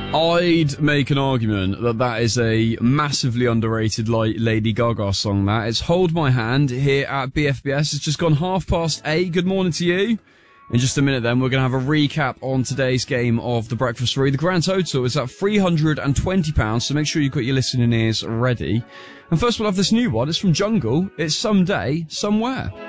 I'd make an argument that that is a massively underrated Lady Gaga song, that. It's Hold My Hand here at BFBS. It's just gone 8:30. Good morning to you. In just a minute then, we're going to have a recap on today's game of the Breakfast Three. The grand total is at £320, so make sure you've got your listening ears ready. And first we'll have this new one. It's from Jungle. It's Someday, Somewhere.